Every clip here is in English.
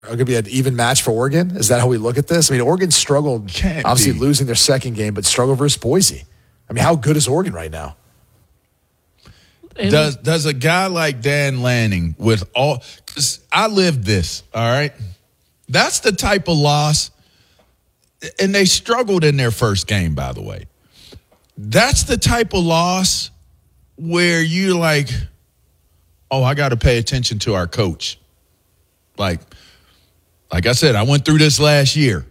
going to be an even match for Oregon? Is that how we look at this? I mean, Oregon struggled, obviously losing their second game, but struggled versus Boise. I mean, how good is Oregon right now? Does a guy like Dan Lanning with all – because I lived this, all right? That's the type of loss – and they struggled in their first game, by the way. That's the type of loss where you're like, oh, I got to pay attention to our coach. Like I said, I went through this last year.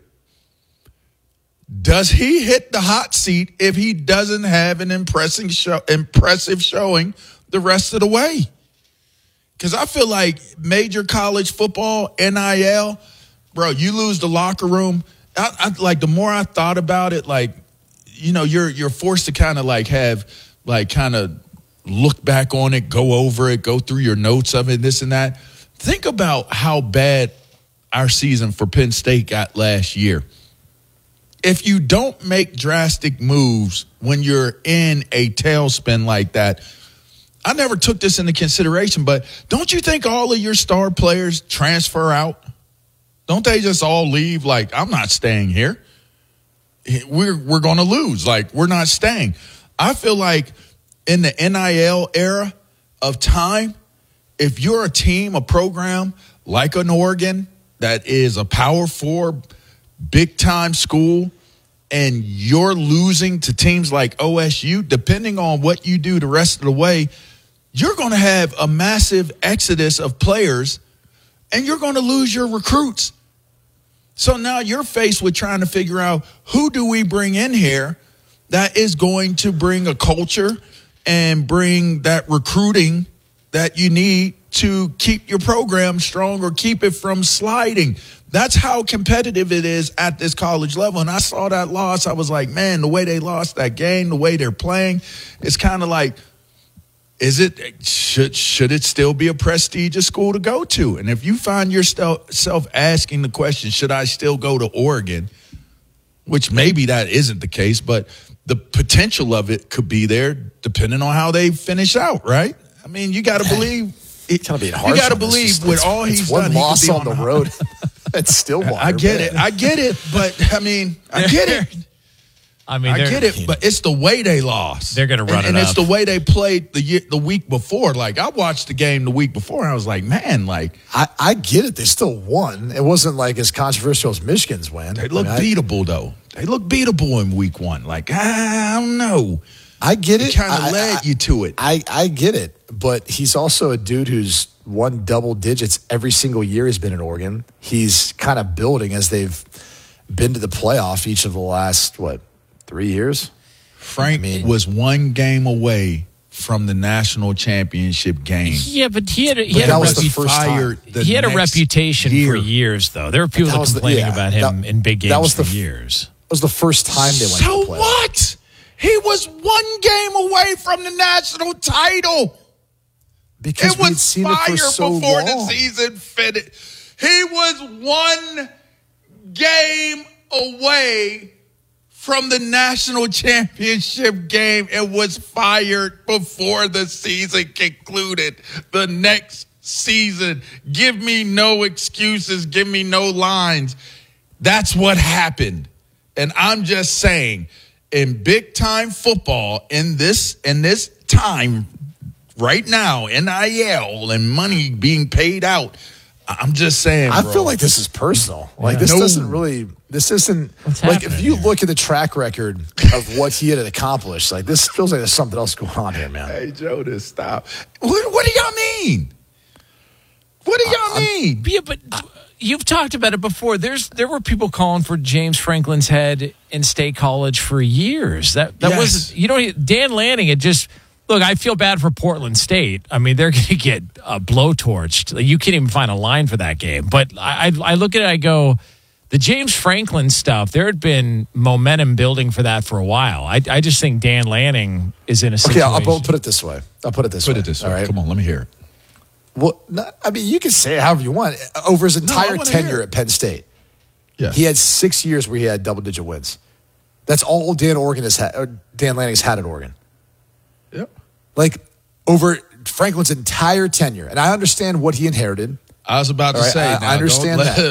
Does he hit the hot seat if he doesn't have an impressive showing the rest of the way? Because I feel like major college football, NIL, bro, you lose the locker room. I like the more I thought about it, like, you know, you're forced to kind of like have like kind of look back on it, go over it, go through your notes of it, this and that. Think about how bad our season for Penn State got last year. If you don't make drastic moves when you're in a tailspin like that, I never took this into consideration, but don't you think all of your star players transfer out? Don't they just all leave like, I'm not staying here. We're going to lose. Like, we're not staying. I feel like in the NIL era of time, if you're a team, a program like an Oregon that is a Power 4, big-time school, and you're losing to teams like OSU, depending on what you do the rest of the way, you're going to have a massive exodus of players, and you're going to lose your recruits. So now you're faced with trying to figure out who do we bring in here that is going to bring a culture and bring that recruiting that you need to keep your program strong or keep it from sliding. That's how competitive it is at this college level. And I saw that loss. I was like, man, the way they lost that game, the way they're playing, it's kind of like, should it still be a prestigious school to go to? And if you find yourself asking the question, should I still go to Oregon, which maybe that isn't the case, but the potential of it could be there depending on how they finish out, right? I mean, you got to believe. You got to believe with all he's done. One loss on the road. It's Stillwater. I get it. But, I mean, I get it. I get it, but it's the way they lost. They're going to run it up. And it's the way they played the week before. Like, I watched the game the week before, and I was like, man, like. I get it. They still won. It wasn't like as controversial as Michigan's win. They look beatable, though. They look beatable in week one. Like, I don't know. I get it. It kind of led you to it. I get it. But he's also a dude who's won double digits every single year he's been in Oregon. He's kind of building as they've been to the playoff each of the last, 3 years? Frank was one game away from the national championship game. Yeah, but he had a reputation for years, though. There were people that complaining about him in big games for years. It was the first time they went to the playoff. So what? He was one game away from the national title. Because it was fire before the season finished. He was one game away from the national championship game and was fired before the season concluded. The next season, give me no excuses, give me no lines. That's what happened. And I'm just saying, in big time football, in this time right now, NIL and money being paid out, I'm just saying, I feel like this is personal. Like, this isn't like, if you look at the track record of what he had accomplished, like, this feels like there's something else going on here, man. Hey, Jonas, stop. What do y'all mean? What do y'all mean? Yeah, but you've talked about it before. There were people calling for James Franklin's head in State College for years. That was, Dan Lanning had just. Look, I feel bad for Portland State. I mean, they're going to get blowtorched. You can't even find a line for that game. But I look at it, I go, the James Franklin stuff, there had been momentum building for that for a while. I just think Dan Lanning is in a situation. Okay, I'll put it this way. All right? Come on, let me hear it. Well, I mean, you can say it however you want. Over his entire tenure at Penn State, he had 6 years where he had double-digit wins. That's all Dan Lanning's had at Oregon. Yep. Like, over Franklin's entire tenure. And I understand what he inherited. I was about to All right, say. I understand that.